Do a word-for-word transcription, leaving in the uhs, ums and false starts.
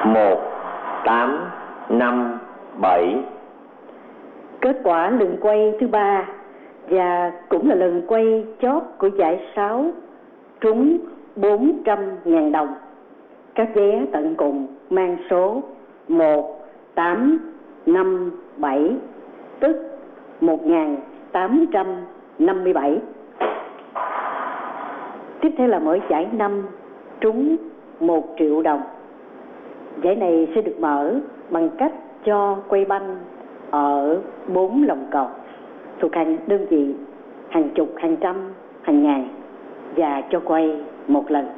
một, tám, năm, bảy. Kết quả lần quay thứ ba và cũng là lần quay chót của giải sáu trúng bốn trăm ngàn đồng. Các vé tận cùng mang số một, tám, năm, bảy, tức một nghìn tám trăm năm mươi bảy. Tiếp theo là mỗi giải năm trúng một triệu đồng. Giải này sẽ được mở bằng cách cho quay banh ở bốn lồng cầu thuộc hàng đơn vị, hàng chục, hàng trăm, hàng ngàn và cho quay một lần.